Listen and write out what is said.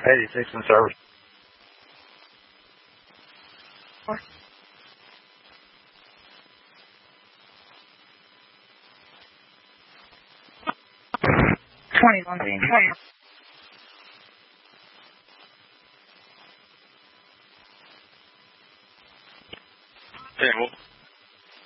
86 in service. Twenty-one being 20. Yeah, well,